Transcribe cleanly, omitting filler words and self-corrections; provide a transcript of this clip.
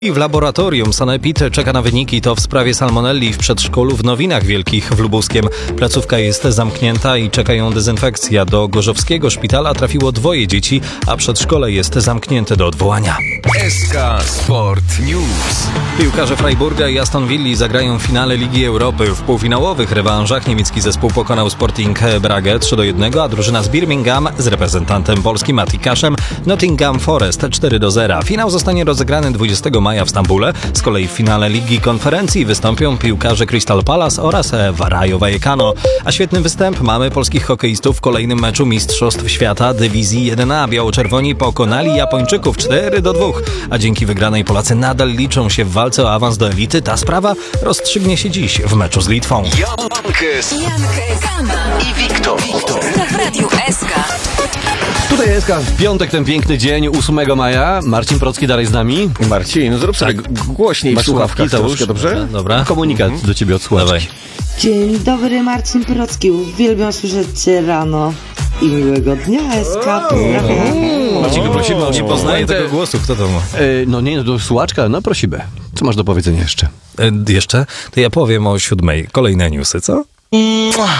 I w laboratorium Sanepid czeka na wyniki. To w sprawie salmonelli w przedszkolu w Nowinach Wielkich w Lubuskiem. Placówka jest zamknięta i czekają dezynfekcja. Do gorzowskiego szpitala trafiło 2 dzieci, a przedszkole jest zamknięte do odwołania. SK Sport News. Piłkarze Freiburga i Aston Villa zagrają w finale Ligi Europy. W półfinałowych rewanżach niemiecki zespół pokonał Sporting Bragę 3-1, a drużyna z Birmingham z reprezentantem Polski Matikaszem Nottingham Forest 4-0. Finał zostanie rozegrany 20 maja w Stambule. Z kolei w finale Ligi Konferencji wystąpią piłkarze Crystal Palace oraz Rayo Vallecano. A świetny występ mamy polskich hokeistów w kolejnym meczu Mistrzostw Świata Dywizji 1A. Biało-czerwoni pokonali Japończyków 4-2, a dzięki wygranej Polacy nadal liczą się w walce o awans do elity. Ta sprawa rozstrzygnie się dziś w meczu z Litwą. Jankę, Kama i Wiktor. w Radiu SK. Tutaj jest w piątek, ten piękny dzień, 8 maja. Marcin Procki dalej z nami. Marcin, zrób sobie głośniej w słuchawkach troszkę, dobrze? Dobra. Komunikat do ciebie od słuchaczy. Dawaj. Dzień dobry, Marcin Procki. Uwielbiam słyszeć Cię rano. I miłego dnia, SK. Pozdrawiam. Marcinku, prosimy o Nie poznaję tego głosu, kto to ma? No do słuchaczka, no prosimy. Co masz do powiedzenia jeszcze? Jeszcze? To ja powiem o 7:00. Kolejne newsy, co?